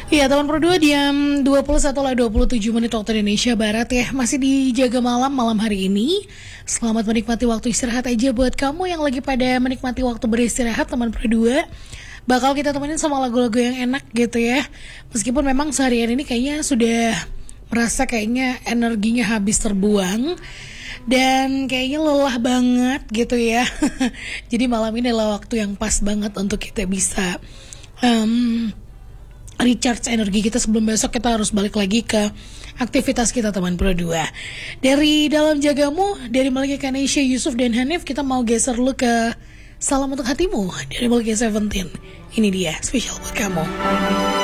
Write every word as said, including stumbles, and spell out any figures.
Iya, teman Pro dua jam dua puluh satu dua puluh tujuh menit waktu Indonesia Barat ya. Masih dijaga malam malam hari ini. Selamat menikmati waktu istirahat aja buat kamu yang lagi pada menikmati waktu beristirahat, teman Pro dua. Bakal kita temenin sama lagu-lagu yang enak gitu ya. Meskipun memang seharian ini kayaknya sudah merasa kayaknya energinya habis terbuang dan kayaknya lelah banget gitu ya. Jadi malam ini adalah waktu yang pas banget untuk kita bisa um, recharge energi kita sebelum besok kita harus balik lagi ke aktivitas kita, teman Pro dua. Dari Dalam Jagamu, dari Malika Kanesha, Yusuf dan Hanif, kita mau geser dulu ke Salam Untuk Hatimu dari Malika Seventeen. Ini dia spesial buat kamu.